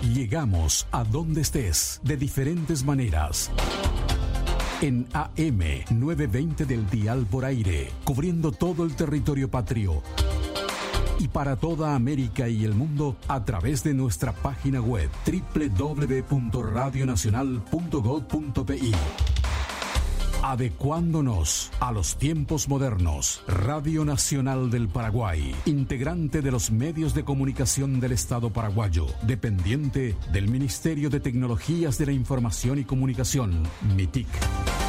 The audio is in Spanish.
Llegamos a donde estés de diferentes maneras. En AM 920 del dial por aire, cubriendo todo el territorio patrio. Y para toda América y el mundo a través de nuestra página web www.radionacional.gov.pi. Adecuándonos a los tiempos modernos. Radio Nacional del Paraguay, integrante de los medios de comunicación del Estado paraguayo, dependiente del Ministerio de Tecnologías de la Información y Comunicación, MITIC.